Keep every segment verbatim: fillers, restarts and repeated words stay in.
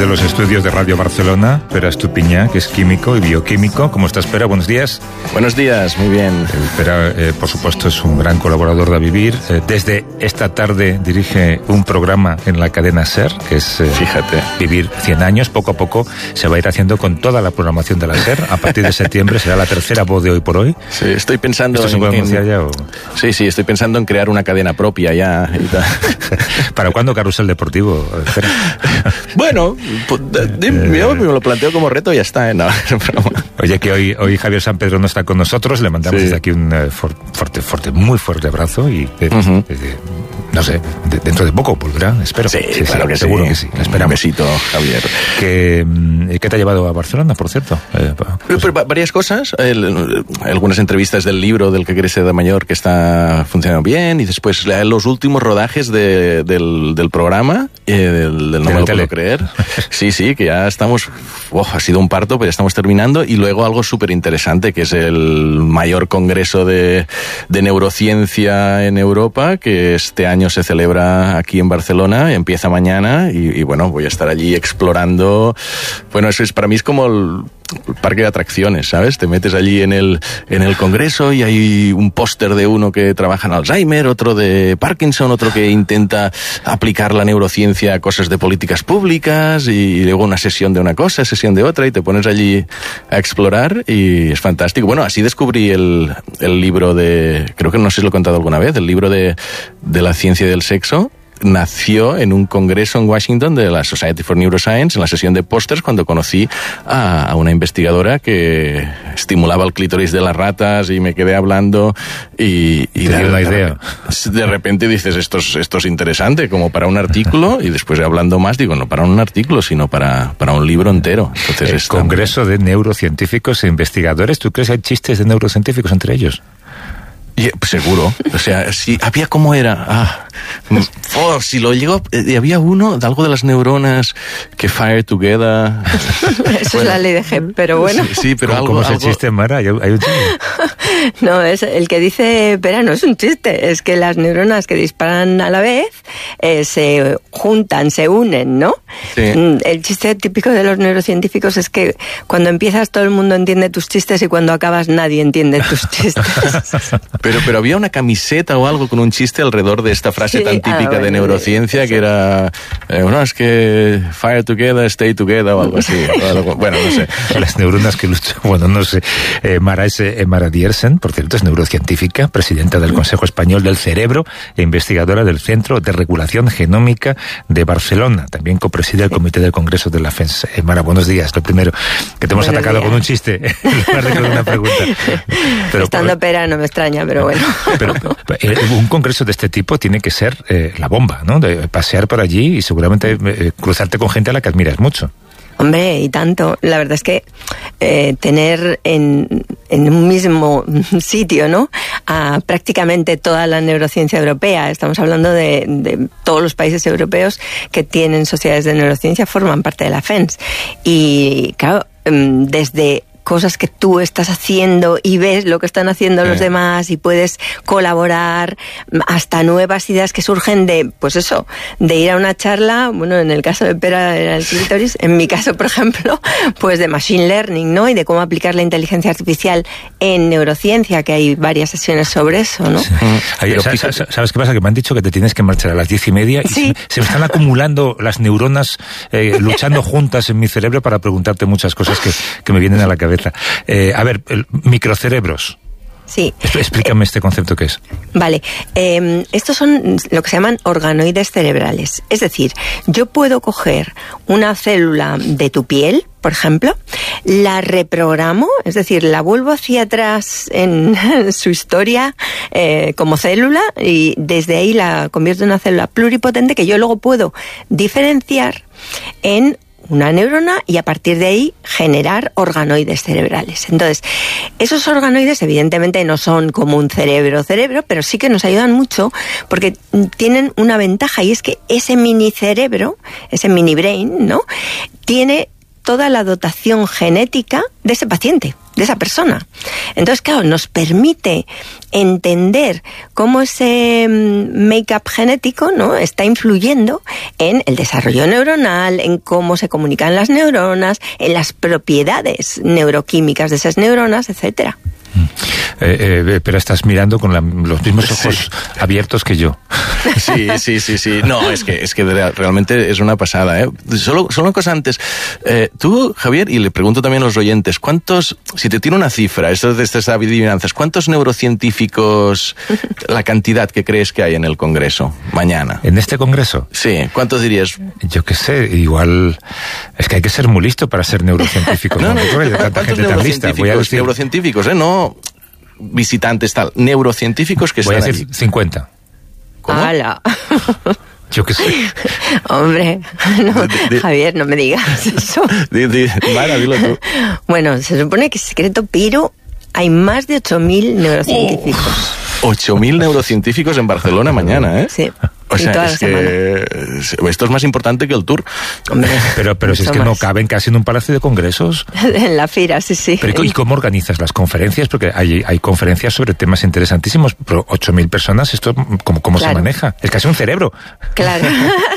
desde los estudios de Radio Barcelona, Pere Estupiñá, que es químico y bioquímico. ¿Cómo estás, Pere? Buenos días. Buenos días, muy bien. Pere, eh, por supuesto, es un gran colaborador de A Vivir. Eh, desde esta tarde dirige un programa en la cadena SER, que es eh, Fíjate. Vivir cien años. Poco a poco se va a ir haciendo con toda la programación de la SER. A partir de septiembre será la tercera voz de Hoy por Hoy. Sí, estoy pensando ¿Esto se puede en, anunciar ya? O... Sí, sí, estoy pensando en crear una cadena propia ya. Y tal. ¿Para cuándo Carrusel Deportivo? Pere? Bueno, pues, yo me lo planteo como reto y ya está. ¿eh? No, Oye, que hoy, hoy Javier San Pedro no está con nosotros, le mandamos sí. desde aquí un uh, fuerte, fuerte, muy fuerte abrazo y, eh, uh-huh. eh, no sé, de, dentro de poco volverá, espero. Sí, sí claro sí, que seguro sí. que sí, le esperamos. Un besito, Javier. ¿Qué, ¿Qué te ha llevado a Barcelona, por cierto? Eh, pues, pues, varias cosas, el, algunas entrevistas del libro del que quiere ser de mayor que está funcionando bien y después los últimos rodajes de, del, del programa, eh, del, del No me lo puedo creer. Sí, sí, que ya estamos, oh, ha sido un parto, pero ya estamos terminando y luego algo súper interesante que es el mayor congreso de, de neurociencia en Europa que este año se celebra aquí en Barcelona, empieza mañana y, y bueno, voy a estar allí explorando. Bueno, eso es, para mí es como el parque de atracciones, ¿sabes? Te metes allí en el, en el congreso y hay un póster de uno que trabaja en Alzheimer, otro de Parkinson, otro que intenta aplicar la neurociencia a cosas de políticas públicas y luego una sesión de una cosa, sesión de otra y te pones allí a explorar y es fantástico. Bueno, así descubrí el, el libro de, creo que no sé si lo he contado alguna vez, el libro de, de la ciencia del sexo. Nació en un congreso en Washington de la Society for Neuroscience, en la sesión de pósters, cuando conocí a, a una investigadora que estimulaba el clítoris de las ratas y me quedé hablando y... y de, una idea. De repente dices, esto es, esto es interesante, como para un artículo, y después hablando más digo, no para un artículo, sino para, para un libro entero. Entonces, el está... Congreso de Neurocientíficos e Investigadores. ¿Tú crees que hay chistes de neurocientíficos entre ellos? Y, pues seguro, o sea, si había como era, ah, oh, si lo llegó, eh, había uno de algo de las neuronas que fire together. Eso bueno, es la ley de Hebb, pero bueno. Sí, sí pero ¿Cómo, algo, ¿cómo es el algo... chiste, Mara? ¿Hay, hay un chiste? No, es el que dice Pera, no es un chiste, es que las neuronas que disparan a la vez eh, se juntan, se unen, ¿no? Sí. El chiste típico de los neurocientíficos es que cuando empiezas todo el mundo entiende tus chistes y cuando acabas nadie entiende tus chistes. Pero, pero había una camiseta o algo con un chiste alrededor de esta frase sí, tan típica ah, bueno, de neurociencia sí. que era, eh, no, es que fire together, stay together o algo así. O algo, bueno, no sé. Las neuronas que luchan, bueno, no sé. Eh, Mara es eh, Mara Diersen, por cierto, es neurocientífica, presidenta del Consejo Español del Cerebro e investigadora del Centro de Regulación Genómica de Barcelona. También copreside el Comité del Congreso de la F E N S. Eh, Mara, buenos días. Lo primero, que te hemos buenos atacado días. Con un chiste en lugar de con una pregunta. Pero, Estando por... Pera no me extraña, pero bueno. Pero eh, un congreso de este tipo tiene que ser eh, la bomba, ¿no? De pasear por allí y seguramente eh, cruzarte con gente a la que admiras mucho. Hombre, y tanto. La verdad es que eh, tener en, en un mismo sitio, ¿no?, a prácticamente toda la neurociencia europea, estamos hablando de, de todos los países europeos que tienen sociedades de neurociencia, forman parte de la F E N S. Y claro, desde cosas que tú estás haciendo y ves lo que están haciendo sí. los demás y puedes colaborar, hasta nuevas ideas que surgen de, pues eso, de ir a una charla, bueno, en el caso de Pera era el clítoris, en mi caso, por ejemplo, pues de machine learning, ¿no? Y de cómo aplicar la inteligencia artificial en neurociencia, que hay varias sesiones sobre eso, ¿no? Sí. Pero, ¿sabes, ¿Sabes qué pasa? Que me han dicho que te tienes que marchar a las diez y media y sí. se, se me están acumulando las neuronas eh, luchando juntas en mi cerebro para preguntarte muchas cosas que, que me vienen a la cabeza. Eh, a ver, el, microcerebros. Sí. Explícame eh, este concepto que es. Vale. Eh, estos son lo que se llaman organoides cerebrales. Es decir, yo puedo coger una célula de tu piel, por ejemplo, la reprogramo, es decir, la vuelvo hacia atrás en su historia eh, como célula y desde ahí la convierto en una célula pluripotente que yo luego puedo diferenciar en una neurona y a partir de ahí generar organoides cerebrales. Entonces, esos organoides evidentemente no son como un cerebro cerebro, pero sí que nos ayudan mucho porque tienen una ventaja y es que ese mini cerebro, ese mini brain, ¿no?, tiene toda la dotación genética de ese paciente, de esa persona. Entonces, claro, nos permite entender cómo ese make-up genético, ¿no?, está influyendo en el desarrollo neuronal, en cómo se comunican las neuronas, en las propiedades neuroquímicas de esas neuronas, etcétera. Eh, eh, pero estás mirando con la, los mismos ojos sí. abiertos que yo. Sí, sí, sí, sí. No, es que, es que realmente es una pasada, ¿eh? Solo, solo una cosa antes. Eh, tú, Javier, y le pregunto también a los oyentes, ¿cuántos, si te tiro una cifra, esto de estas adivinanzas, ¿cuántos neurocientíficos, la cantidad que crees que hay en el Congreso mañana? ¿En este Congreso? Sí, ¿cuántos dirías? Yo qué sé, igual, es que hay que ser muy listo para ser neurocientífico. No, no, no, no, ¿cuántos gente neurocientíficos, Voy a decir... neurocientíficos, eh? No visitantes tal, neurocientíficos que Voy están a decir allí. cincuenta. ¿Cómo? ¡Hala! Yo qué sé. Hombre, no, de, de, Javier, no me digas eso. De, de, Mara, dilo tú. Bueno, se supone que es secreto, pero hay más de ocho mil neurocientíficos. Oh. ocho mil neurocientíficos en Barcelona mañana, ¿eh? Sí. O sea, es que esto es más importante que el tour. Hombre, pero pero si es que más. no caben casi en un palacio de congresos. En la fira, sí, sí. Pero ¿y cómo organizas las conferencias? Porque hay, hay conferencias sobre temas interesantísimos, pero ocho mil personas, ¿esto cómo, cómo claro. se maneja? Es casi un cerebro. Claro.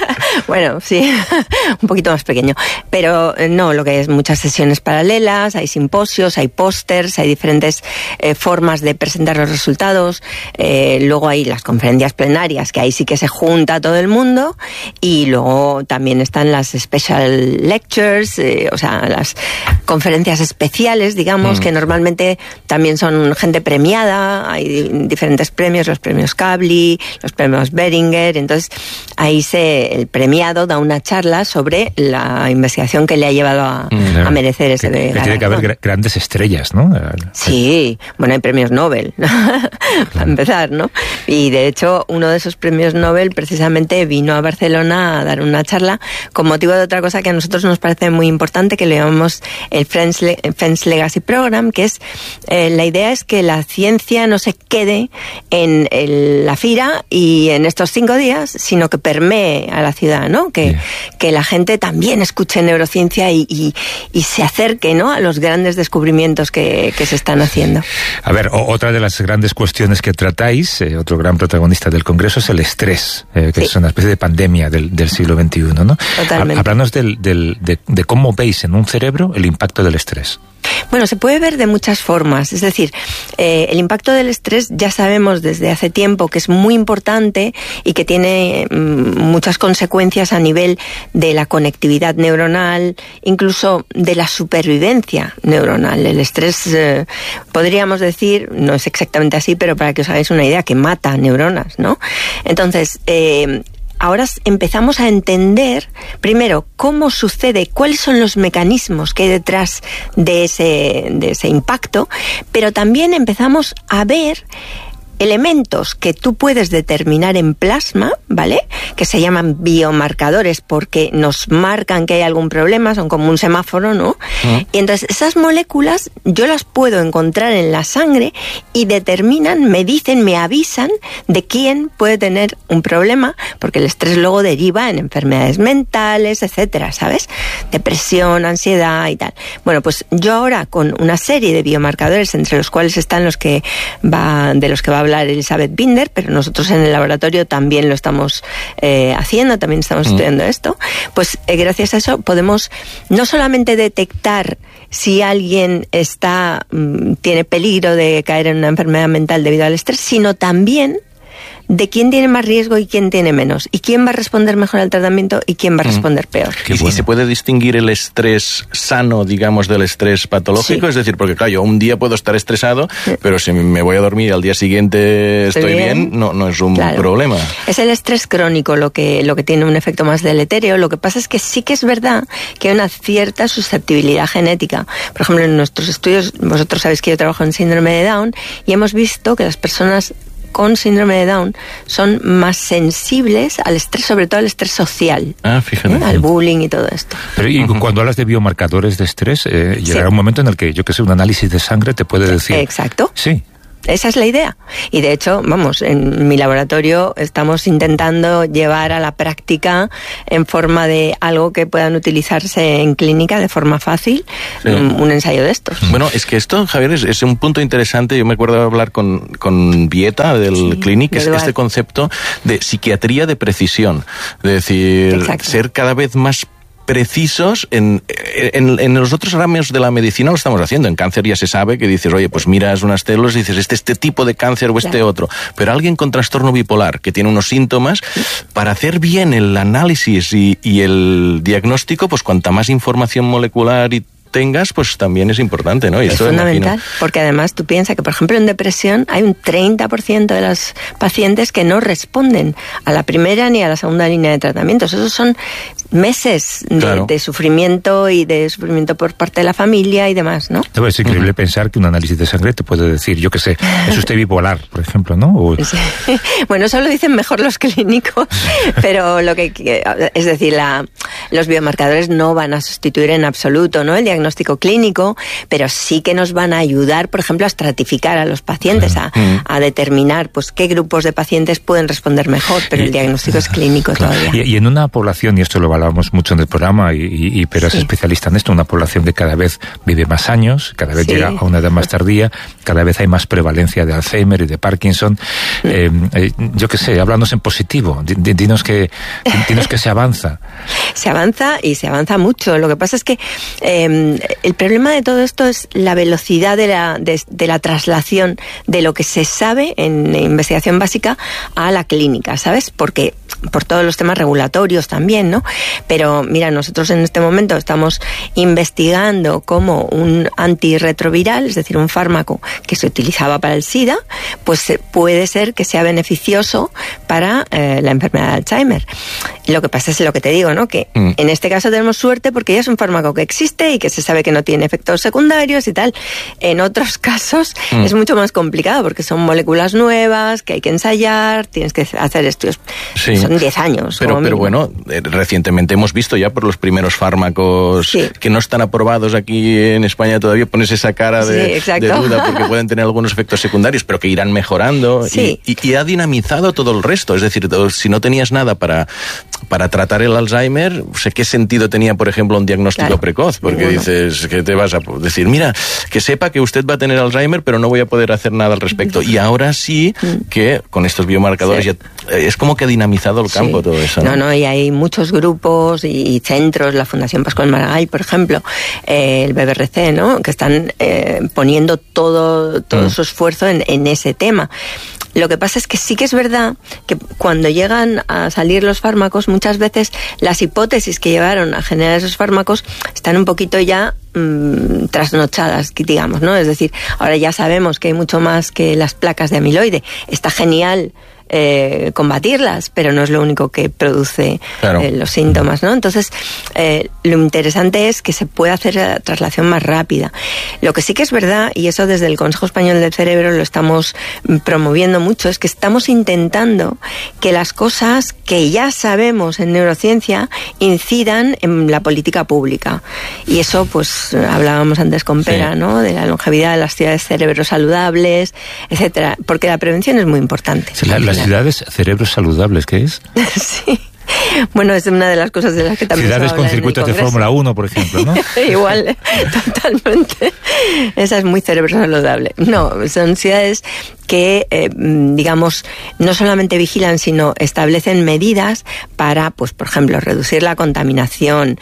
Bueno, sí, un poquito más pequeño. Pero no, lo que es muchas sesiones paralelas, hay simposios, hay pósters, hay diferentes eh, formas de presentar los resultados. Eh, luego hay las conferencias plenarias, que ahí sí que se junta a todo el mundo, y luego también están las special lectures, eh, o sea, las conferencias especiales, digamos, mm. que normalmente también son gente premiada, hay diferentes premios, los premios Kavli, los premios Beringer, entonces ahí se, el premiado da una charla sobre la investigación que le ha llevado a, mm, a merecer ese que, que tiene que haber gra- grandes estrellas, ¿no? Sí, bueno, hay premios Nobel, claro. Para empezar, ¿no? Y de hecho, uno de esos premios Nobel precisamente vino a Barcelona a dar una charla con motivo de otra cosa que a nosotros nos parece muy importante, que le llamamos el Friends, Le- Friends Legacy Program, que es, eh, la idea es que la ciencia no se quede en el, la FIRA y en estos cinco días, sino que permee a la ciudad, ¿no? Que, yeah. que la gente también escuche neurociencia y, y, y se acerque, ¿no?, a los grandes descubrimientos que, que se están haciendo. A ver, o, otra de las grandes cuestiones que tratáis, eh, otro gran protagonista del Congreso, es el estrés. Eh, que sí. es una especie de pandemia del, del siglo veintiuno, ¿no? Totalmente. Háblanos del, del, de, de cómo veis en un cerebro el impacto del estrés. Bueno, se puede ver de muchas formas. Es decir, eh, el impacto del estrés ya sabemos desde hace tiempo que es muy importante y que tiene mm, muchas consecuencias a nivel de la conectividad neuronal, incluso de la supervivencia neuronal. El estrés, eh, podríamos decir, no es exactamente así, pero para que os hagáis una idea, que mata neuronas, ¿no? Entonces, eh, ahora empezamos a entender, primero, cómo sucede, cuáles son los mecanismos que hay detrás de ese, de ese impacto, pero también empezamos a ver elementos que tú puedes determinar en plasma, ¿vale?, que se llaman biomarcadores porque nos marcan que hay algún problema, son como un semáforo, ¿no? Uh-huh. Y entonces esas moléculas yo las puedo encontrar en la sangre y determinan, me dicen, me avisan de quién puede tener un problema, porque el estrés luego deriva en enfermedades mentales, etcétera, ¿sabes? Depresión, ansiedad y tal. Bueno, pues yo ahora con una serie de biomarcadores, entre los cuales están los que va, de los que va a hablar Elizabeth Binder, pero nosotros en el laboratorio también lo estamos eh, haciendo, también estamos mm. estudiando esto, pues eh, gracias a eso podemos no solamente detectar si alguien está mm, tiene peligro de caer en una enfermedad mental debido al estrés, sino también de quién tiene más riesgo y quién tiene menos, y quién va a responder mejor al tratamiento y quién va a responder mm. peor. ¿Y, bueno. ¿Y se puede distinguir el estrés sano, digamos, del estrés patológico? Sí. Es decir, porque claro, yo un día puedo estar estresado, sí. pero si me voy a dormir y al día siguiente estoy bien, bien no, no es un claro. problema. Es el estrés crónico lo que, lo que tiene un efecto más deletéreo. Lo que pasa es que sí que es verdad que hay una cierta susceptibilidad genética. Por ejemplo, en nuestros estudios, vosotros sabéis que yo trabajo en síndrome de Down, y hemos visto que las personas con síndrome de Down son más sensibles al estrés, sobre todo al estrés social, ah, fíjate. ¿eh? Al bullying y todo esto. Pero y uh-huh. cuando hablas de biomarcadores de estrés, eh, llegará sí. un momento en el que, yo que sé, un análisis de sangre te puede decir... Exacto. Sí. Esa es la idea. Y de hecho, vamos, en mi laboratorio estamos intentando llevar a la práctica en forma de algo que puedan utilizarse en clínica de forma fácil, sí. un, un ensayo de estos. Bueno, es que esto, Javier, es, es un punto interesante. Yo me acuerdo de hablar con, con Vieta del sí, Clinic, es este concepto de psiquiatría de precisión. Es decir, exacto. ser cada vez más precisos en, en, en los otros ramos de la medicina lo estamos haciendo. En cáncer ya se sabe que dices, oye, pues miras unas células y dices, este este tipo de cáncer o este claro. otro. Pero alguien con trastorno bipolar que tiene unos síntomas, para hacer bien el análisis y, y el diagnóstico, pues cuanta más información molecular y tengas, pues también es importante, ¿no? Y es esto fundamental, imagino... porque además tú piensas que, por ejemplo, en depresión hay un treinta por ciento de los pacientes que no responden a la primera ni a la segunda línea de tratamientos. Esos son meses de, claro. de sufrimiento y de sufrimiento por parte de la familia y demás, ¿no? Es increíble uh-huh. pensar que un análisis de sangre te puede decir, yo qué sé, es usted bipolar, por ejemplo, ¿no? O... Sí. Bueno, eso lo dicen mejor los clínicos, pero lo que, es decir, la, los biomarcadores no van a sustituir en absoluto, ¿no?, el diagnóstico clínico, pero sí que nos van a ayudar, por ejemplo, a estratificar a los pacientes, a, uh-huh. a determinar, pues, qué grupos de pacientes pueden responder mejor, pero y, el diagnóstico es clínico claro. todavía. Y, y en una población, y esto lo hablamos mucho en el programa, y, y, y pero es sí. especialista en esto, una población que cada vez vive más años, cada vez sí. llega a una edad más tardía, cada vez hay más prevalencia de Alzheimer y de Parkinson. Mm. Eh, eh, yo qué sé, háblanos en positivo, dinos que, dinos que se avanza. Se avanza y se avanza mucho. Lo que pasa es que eh, el problema de todo esto es la velocidad de la, de, de la traslación de lo que se sabe en investigación básica a la clínica, ¿sabes? Porque por todos los temas regulatorios también, ¿no? Pero mira, nosotros en este momento estamos investigando cómo un antirretroviral, es decir, un fármaco que se utilizaba para el SIDA, pues puede ser que sea beneficioso para eh, la enfermedad de Alzheimer. Lo que pasa es lo que te digo, ¿no? Que mm. en este caso tenemos suerte porque ya es un fármaco que existe y que se sabe que no tiene efectos secundarios y tal. En otros casos mm. es mucho más complicado porque son moléculas nuevas que hay que ensayar, tienes que hacer estudios. Sí. Son diez años. Pero, pero bueno, eh, recientemente hemos visto ya por los primeros fármacos sí. que no están aprobados aquí en España todavía, pones esa cara de, sí, de duda porque pueden tener algunos efectos secundarios, pero que irán mejorando sí. y, y, y ha dinamizado todo el resto. Es decir, si no tenías nada para, para tratar el Alzheimer, sé qué sentido tenía, por ejemplo, un diagnóstico claro. precoz, porque bueno. dices que te vas a decir, mira, que sepa que usted va a tener Alzheimer, pero no voy a poder hacer nada al respecto. Y ahora sí que con estos biomarcadores sí. ya, es como que ha dinamizado el campo sí. todo eso. ¿no? no, no, y hay muchos grupos y, y centros, la Fundación Pascual Maragall, por ejemplo, eh, el B B R C, ¿no?, que están eh, poniendo todo, todo mm. su esfuerzo en, en ese tema. Lo que pasa es que sí que es verdad que cuando llegan a salir los fármacos, muchas veces las hipótesis que llevaron a generar esos fármacos están un poquito ya mmm, trasnochadas, digamos, ¿no? Es decir, ahora ya sabemos que hay mucho más que las placas de amiloide. Está genial Eh, combatirlas, pero no es lo único que produce claro. eh, los síntomas, ¿no? Entonces, eh, lo interesante es que se pueda hacer la traslación más rápida. Lo que sí que es verdad, y eso desde el Consejo Español del Cerebro lo estamos promoviendo mucho, es que estamos intentando que las cosas que ya sabemos en neurociencia incidan en la política pública. Y eso, pues, hablábamos antes con Pera, sí. ¿no?, de la longevidad, de las ciudades cerebros saludables, etcétera, porque la prevención es muy importante. Sí, la, las ciudades cerebros saludables, ¿qué es? Sí. Bueno, es una de las cosas de las que también ciudades con circuitos de Fórmula uno, por ejemplo, ¿no? Igual, totalmente. Esa es muy cerebro saludable. No, son ciudades que, eh, digamos, no solamente vigilan, sino establecen medidas para, pues, por ejemplo, reducir la contaminación.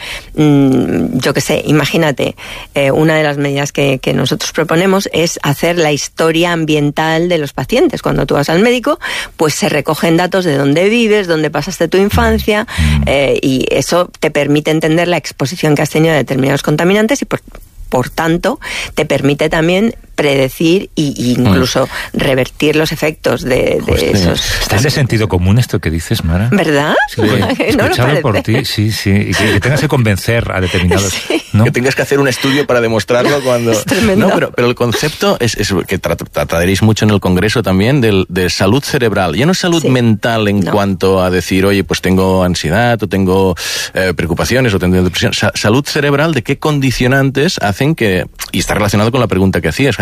Mm, yo qué sé, imagínate, eh, una de las medidas que, que nosotros proponemos es hacer la historia ambiental de los pacientes. Cuando tú vas al médico, pues se recogen datos de dónde vives, dónde pasaste tu infancia, eh, y eso te permite entender la exposición que has tenido a determinados contaminantes y, por, por tanto, te permite también predecir e incluso mm. revertir los efectos de, de Hostia. esos... ¿Estás de sentido común esto que dices, Mara? ¿Verdad? Sí, escuchado no por ti, sí, sí. Y que, que tengas que convencer a determinados... Sí. ¿no? Que tengas que hacer un estudio para demostrarlo cuando... Es tremendo. No, pero, pero el concepto es, es que trataréis mucho en el Congreso también de, de salud cerebral. Ya no es salud sí. mental en no. cuanto a decir, oye, pues tengo ansiedad o tengo eh, preocupaciones o tengo depresión. Sa- salud cerebral, ¿de qué condicionantes hacen que... Y está relacionado con la pregunta que hacías, Javier,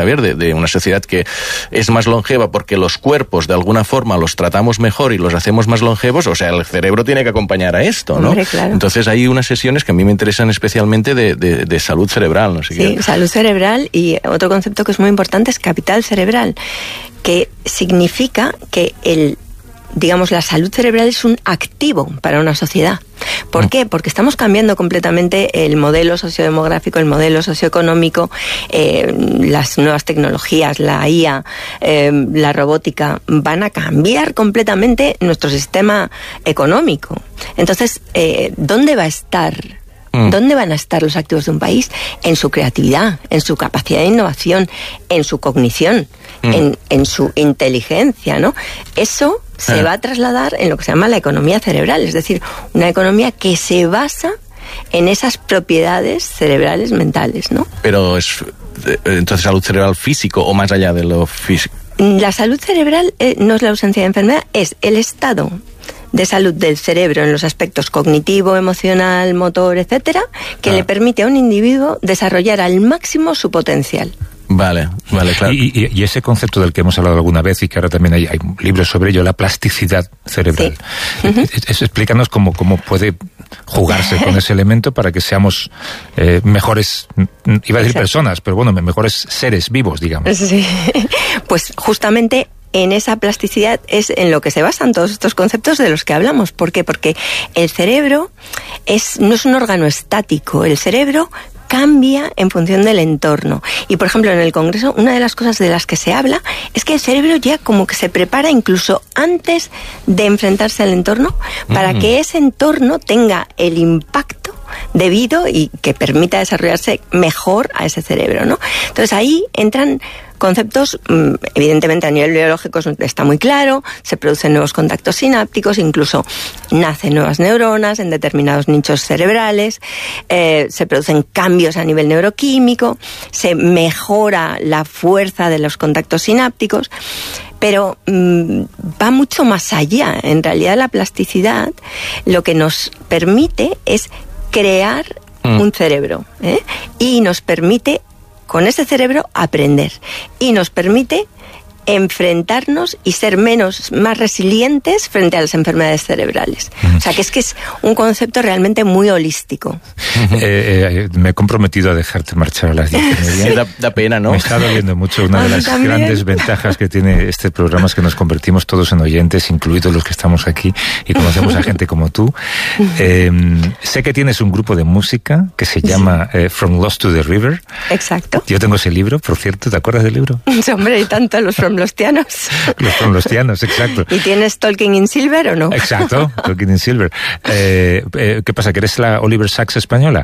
ver, de, de una sociedad que es más longeva porque los cuerpos de alguna forma los tratamos mejor y los hacemos más longevos, o sea, el cerebro tiene que acompañar a esto, ¿no? Hombre, claro. Entonces hay unas sesiones que a mí me interesan especialmente de, de, de salud cerebral, no sé Sí, qué. salud cerebral, y otro concepto que es muy importante es capital cerebral, que significa que el digamos, la salud cerebral es un activo para una sociedad. ¿Por qué? Porque estamos cambiando completamente el modelo sociodemográfico, el modelo socioeconómico, eh, las nuevas tecnologías, la I A, eh, la robótica, van a cambiar completamente nuestro sistema económico. Entonces, eh, ¿dónde va a estar? ¿Dónde van a estar los activos de un país? En su creatividad, en su capacidad de innovación, en su cognición, mm. en, en su inteligencia, ¿no? Eso se ah. va a trasladar en lo que se llama la economía cerebral, es decir, una economía que se basa en esas propiedades cerebrales mentales, ¿no? Pero es entonces salud cerebral físico o más allá de lo físico. La salud cerebral eh, no es la ausencia de enfermedad, es el estado de salud del cerebro en los aspectos cognitivo, emocional, motor, etcétera, que ah. le permite a un individuo desarrollar al máximo su potencial. Vale, vale, claro. Y, y, y ese concepto del que hemos hablado alguna vez y que ahora también hay, hay libros sobre ello, la plasticidad cerebral. Sí. Uh-huh. Eso, explícanos cómo, cómo puede jugarse con ese elemento para que seamos eh, mejores, iba a decir personas, pero bueno, mejores seres vivos, digamos. Sí. Pues justamente en esa plasticidad es en lo que se basan todos estos conceptos de los que hablamos. ¿Por qué? Porque el cerebro es, no es un órgano estático. El cerebro cambia en función del entorno. Y, por ejemplo, en el Congreso, una de las cosas de las que se habla es que el cerebro ya como que se prepara incluso antes de enfrentarse al entorno para mm. que ese entorno tenga el impacto debido y que permita desarrollarse mejor a ese cerebro, ¿no? Entonces ahí entran conceptos, evidentemente a nivel biológico está muy claro, se producen nuevos contactos sinápticos, incluso nacen nuevas neuronas en determinados nichos cerebrales, eh, se producen cambios a nivel neuroquímico, se mejora la fuerza de los contactos sinápticos, pero mmm, va mucho más allá. En realidad la plasticidad lo que nos permite es crear mm. un cerebro, ¿eh? Y nos permite con ese cerebro aprender y nos permite enfrentarnos y ser menos, más resilientes frente a las enfermedades cerebrales. Uh-huh. O sea, que es que es un concepto realmente muy holístico. Uh-huh. eh, eh, me he comprometido a dejarte marchar a las diez y media. Sí, da, da pena, ¿no? Me está doliendo mucho. Una de las ¿También? grandes ventajas que tiene este programa es que nos convertimos todos en oyentes, incluidos los que estamos aquí, y conocemos a gente como tú. Eh, sé que tienes un grupo de música que se llama eh, From Lost to the River. Exacto. Yo tengo ese libro, por cierto. ¿Te acuerdas del libro? Sí, hombre, y tanto los From Lostianos. Los From Lostianos, exacto. ¿Y tienes Talking in Silver o no? Exacto, Talking in Silver. Eh, eh, ¿Qué pasa, que eres la Oliver Sacks española?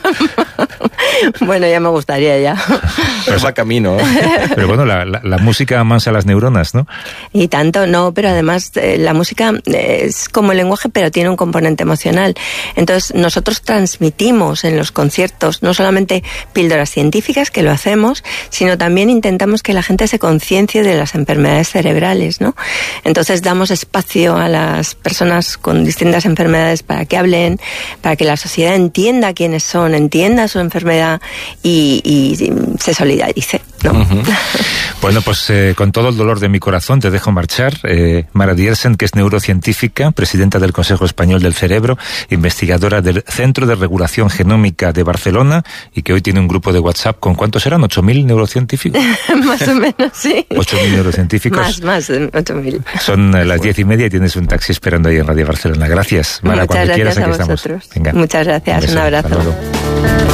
Bueno, ya me gustaría ya. Pero va camino. Pero bueno, la, la, la música amansa las neuronas, ¿no? Y tanto, no, pero además eh, la música es como el lenguaje, pero tiene un componente emocional. Entonces, nosotros transmitimos en los conciertos no solamente píldoras científicas, que lo hacemos, sino también intentamos que la gente se conciencie de las enfermedades cerebrales, ¿no? Entonces, damos espacio a las personas con distintas enfermedades para que hablen, para que la sociedad entienda quiénes son, entienda su enfermedad y, y, y se solidarice, ¿no? Uh-huh. Bueno, pues eh, con todo el dolor de mi corazón te dejo marchar. Eh, Mara Diersen, que es neurocientífica, presidenta del Consejo Español del Cerebro, investigadora del Centro de Regulación Genómica de Barcelona y que hoy tiene un grupo de WhatsApp con ¿cuántos eran? ¿ocho mil neurocientíficos? Más o menos, sí. ¿ocho mil neurocientíficos? Más, más, ocho mil. Son eh, las diez y media y tienes un taxi esperando ahí en Radio Barcelona. Gracias, Mara. Muchas cuando gracias quieras, a aquí vosotros. estamos. Venga. Muchas gracias, un, un abrazo.